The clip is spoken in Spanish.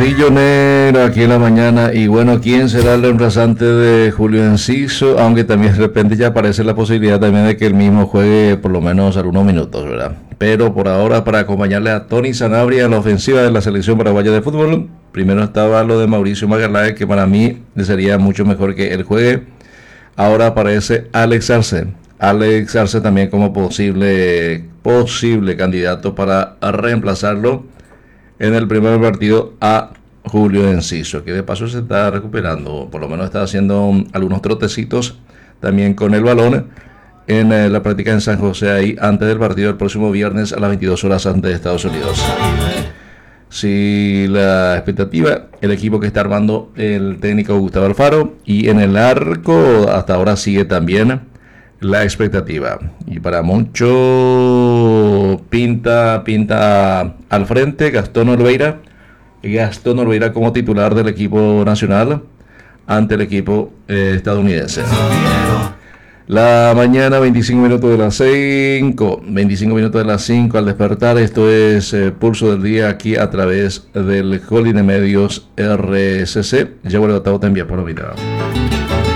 Ladrillo Negro aquí en la mañana. Y bueno, ¿quién será el reemplazante de Julio Enciso? Aunque también de repente ya aparece la posibilidad también de que él mismo juegue por lo menos algunos minutos, ¿verdad? Pero por ahora, para acompañarle a Tony Sanabria en la ofensiva de la selección paraguaya de fútbol, primero estaba lo de Mauricio Magaláes, que para mí sería mucho mejor que él juegue. Ahora aparece Alex Arce. Alex Arce también como posible candidato para reemplazarlo en el primer partido a Julio Enciso, que de paso se está recuperando, por lo menos está haciendo algunos trotecitos también con el balón en la práctica en San José, ahí antes del partido el próximo viernes a las 22 horas antes de Estados Unidos. Si la expectativa, el equipo que está armando el técnico Gustavo Alfaro, y en el arco hasta ahora sigue también la expectativa, y para mucho pinta al frente Gastón Olveira como titular del equipo nacional ante el equipo estadounidense. La mañana, 25 minutos de las 5 al despertar. Esto es Pulso del Día aquí a través del Holding de Medios RCC. Ya vuelvo a te envía por la mitad.